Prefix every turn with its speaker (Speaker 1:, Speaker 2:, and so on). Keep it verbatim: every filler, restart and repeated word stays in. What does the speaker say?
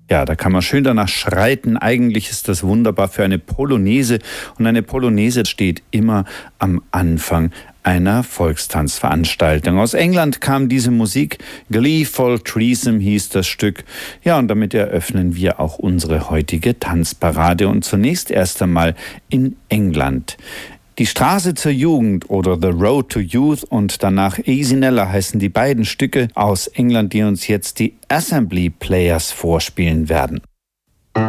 Speaker 1: Ja, da kann man schön danach schreiten. Eigentlich ist das wunderbar für eine Polonaise. Und eine Polonaise steht immer am Anfang einer Volkstanzveranstaltung. Aus England kam diese Musik. Gleeful Threesome hieß das Stück. Ja, und damit eröffnen wir auch unsere heutige Tanzparade. Und zunächst erst einmal in England. Die Straße zur Jugend oder The Road to Youth und danach Easy-Nella heißen die beiden Stücke aus England, die uns jetzt die Assembly Players vorspielen werden.